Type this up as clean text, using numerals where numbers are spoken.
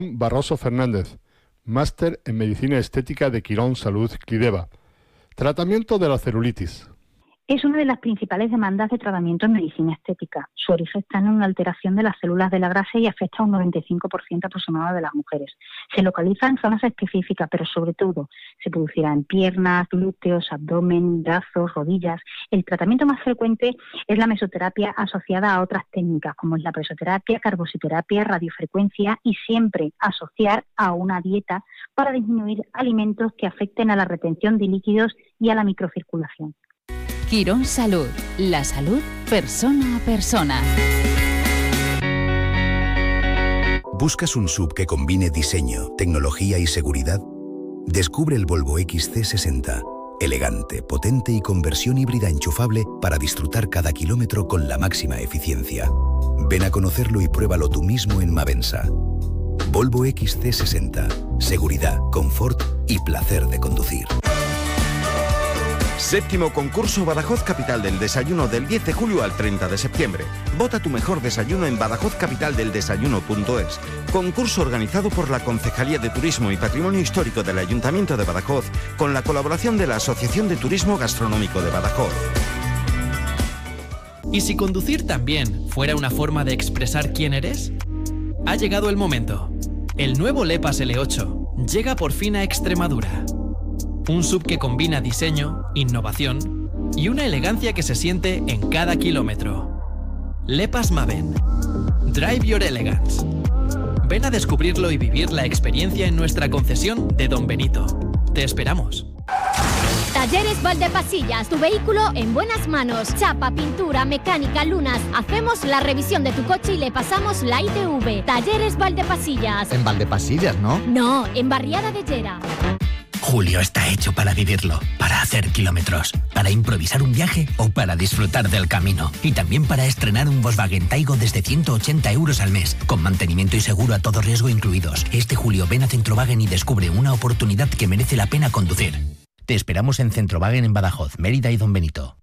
Barroso Fernández, máster en Medicina Estética de Quirón Salud Clideva. Tratamiento de la celulitis. Es una de las principales demandas de tratamiento en medicina estética. Su origen está en una alteración de las células de la grasa y afecta a un 95% aproximado de las mujeres. Se localiza en zonas específicas, pero sobre todo se producirá en piernas, glúteos, abdomen, brazos, rodillas. El tratamiento más frecuente es la mesoterapia asociada a otras técnicas, como es la presoterapia, carboxiterapia, radiofrecuencia, y siempre asociar a una dieta para disminuir alimentos que afecten a la retención de líquidos y a la microcirculación. Quirón Salud, la salud persona a persona. ¿Buscas un SUV que combine diseño, tecnología y seguridad? Descubre el Volvo XC60. Elegante, potente y con versión híbrida enchufable para disfrutar cada kilómetro con la máxima eficiencia. Ven a conocerlo y pruébalo tú mismo en Mavensa. Volvo XC60. Seguridad, confort y placer de conducir. Séptimo concurso Badajoz Capital del Desayuno del 10 de julio al 30 de septiembre. Vota tu mejor desayuno en badajozcapitaldeldesayuno.es. Concurso organizado por la Concejalía de Turismo y Patrimonio Histórico del Ayuntamiento de Badajoz, con la colaboración de la Asociación de Turismo Gastronómico de Badajoz. ¿Y si conducir también fuera una forma de expresar quién eres? Ha llegado el momento. El nuevo Lepas L8 llega por fin a Extremadura. Un SUV que combina diseño, innovación y una elegancia que se siente en cada kilómetro. Lepas Maven. Drive your elegance. Ven a descubrirlo y vivir la experiencia en nuestra concesión de Don Benito. Te esperamos. Talleres Valdepasillas, tu vehículo en buenas manos. Chapa, pintura, mecánica, lunas. Hacemos la revisión de tu coche y le pasamos la ITV. Talleres Valdepasillas. En Valdepasillas, ¿no? No, en Barriada de Llera. Julio está hecho para vivirlo, para hacer kilómetros, para improvisar un viaje o para disfrutar del camino. Y también para estrenar un Volkswagen Taigo desde 180 euros al mes, con mantenimiento y seguro a todo riesgo incluidos. Este julio ven a Centrowagen y descubre una oportunidad que merece la pena conducir. Te esperamos en Centrowagen en Badajoz, Mérida y Don Benito.